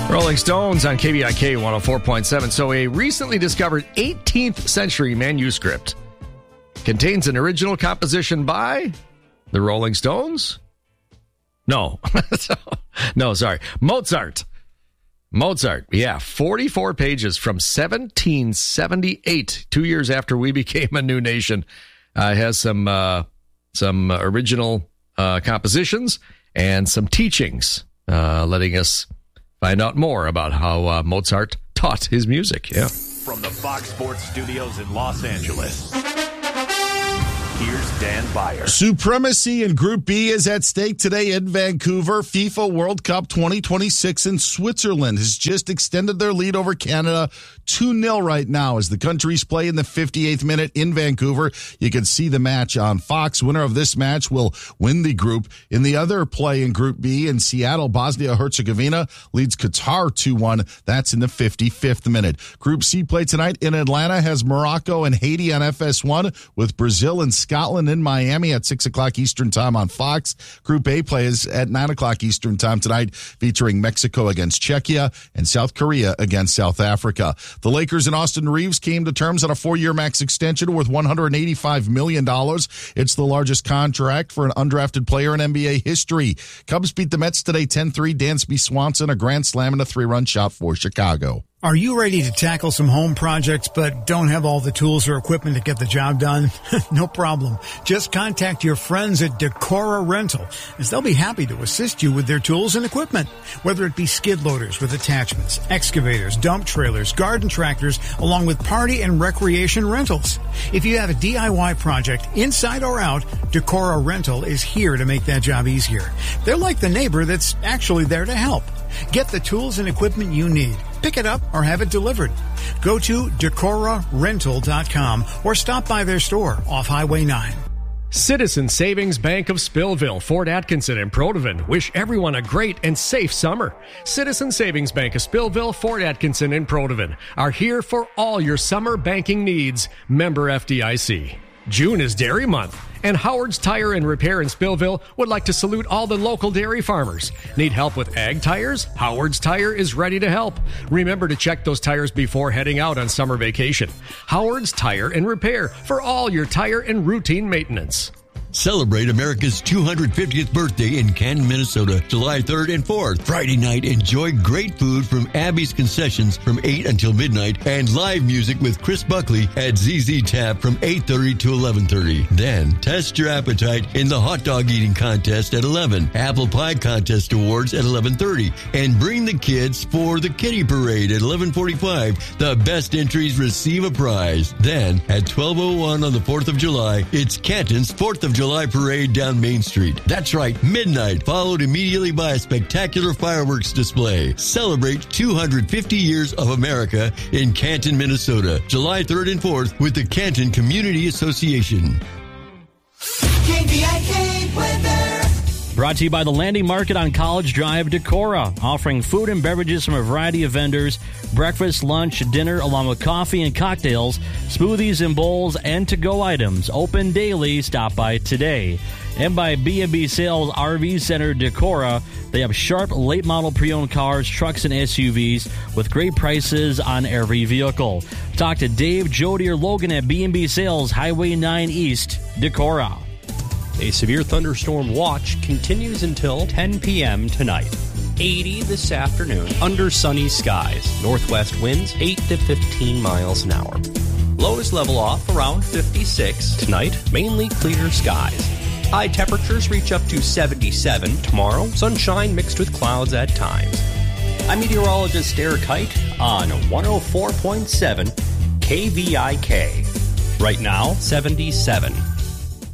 Rolling Stones on KVIK 104.7. So a recently discovered 18th century manuscript contains an original composition by the Rolling Stones? No. No, sorry. Mozart. Yeah, 44 pages from 1778, 2 years after we became a new nation. Has some original compositions and some teachings, letting us find out more about how Mozart taught his music. Yeah. From the Fox Sports Studios in Los Angeles, here's Dan Beyer. Supremacy in Group B is at stake today in Vancouver. FIFA World Cup 2026 in Switzerland has just extended their lead over Canada 2-0 right now as the countries play in the 58th minute in Vancouver. You can see the match on Fox. Winner of this match will win the group. In the other play in Group B in Seattle, Bosnia-Herzegovina leads Qatar 2-1. That's in the 55th minute. Group C play tonight in Atlanta has Morocco and Haiti on FS1 with Brazil and Scotland in Miami at 6 o'clock Eastern time on Fox. Group A play is at 9 o'clock Eastern time tonight, featuring Mexico against Czechia and South Korea against South Africa. The Lakers and Austin Reeves came to terms on a 4-year max extension worth $185 million. It's the largest contract for an undrafted player in NBA history. Cubs beat the Mets today 10-3. Dansby Swanson, a grand slam and a 3-run shot for Chicago. Are you ready to tackle some home projects but don't have all the tools or equipment to get the job done? No problem. Just contact your friends at Decora Rental, as they'll be happy to assist you with their tools and equipment. Whether it be skid loaders with attachments, excavators, dump trailers, garden tractors, along with party and recreation rentals. If you have a DIY project, inside or out, Decora Rental is here to make that job easier. They're like the neighbor that's actually there to help. Get the tools and equipment you need. Pick it up or have it delivered. Go to DecoraRental.com or stop by their store off Highway 9. Citizen Savings Bank of Spillville, Fort Atkinson, and Protivin wish everyone a great and safe summer. Citizen Savings Bank of Spillville, Fort Atkinson, and Protivin are here for all your summer banking needs. Member FDIC. June is Dairy Month, and Howard's Tire and Repair in Spillville would like to salute all the local dairy farmers. Need help with ag tires? Howard's Tire is ready to help. Remember to check those tires before heading out on summer vacation. Howard's Tire and Repair for all your tire and routine maintenance. Celebrate America's 250th birthday in Canton, Minnesota, July 3rd and 4th. Friday night, enjoy great food from Abby's Concessions from 8 until midnight and live music with Chris Buckley at ZZ Tap from 8:30 to 11:30. Then, test your appetite in the hot dog eating contest at 11, apple pie contest awards at 11:30, and bring the kids for the kitty parade at 11:45. The best entries receive a prize. Then, at 12:01 on the 4th of July, it's Canton's 4th of July parade down Main Street. That's right, midnight, followed immediately by a spectacular fireworks display. Celebrate 250 years of America in Canton, Minnesota, July 3rd and 4th with the Canton Community Association. KVIK weather. Brought to you by the Landing Market on College Drive, Decorah, offering food and beverages from a variety of vendors, breakfast, lunch, dinner, along with coffee and cocktails, smoothies and bowls, and to-go items. Open daily. Stop by today. And by B&B Sales RV Center, Decorah. They have sharp, late-model pre-owned cars, trucks, and SUVs with great prices on every vehicle. Talk to Dave, Jody, or Logan at B&B Sales, Highway 9 East, Decorah. A severe thunderstorm watch continues until 10 p.m. tonight. 80 this afternoon under sunny skies. Northwest winds 8 to 15 miles an hour. Lows level off around 56. Tonight, mainly clear skies. High temperatures reach up to 77 tomorrow. Sunshine mixed with clouds at times. I'm meteorologist Derek Kite on 104.7 KVIK. Right now, 77.